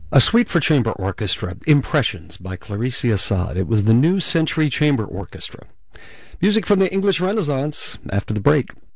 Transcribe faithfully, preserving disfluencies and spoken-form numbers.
A Suite for Chamber Orchestra, Impressions by Clarice Assad. It was the New Century Chamber Orchestra. Music from the English Renaissance after the break.